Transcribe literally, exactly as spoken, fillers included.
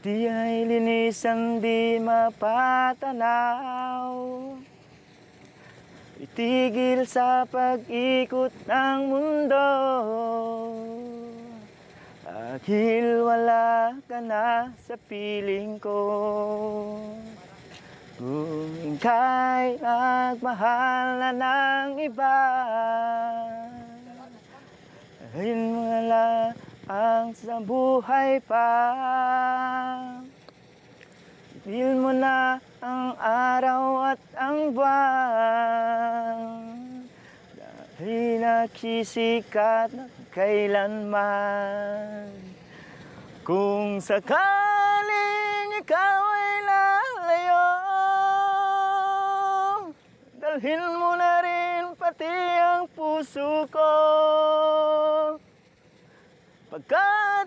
Di ay linisang di mapatanaw, itigil sa pag-ikot ng mundo. Dahil wala ka na sa piling ko. Kung ika'y nagmahal na ng iba, ayun mga lang ang sa buhay pa. Tigil mo na ang araw at ang buwan, dahil nagsisikat na kailanman. Kung sakaling ikaw ay lalayo, dalhin mo na rin pati ang puso ko. Pagkat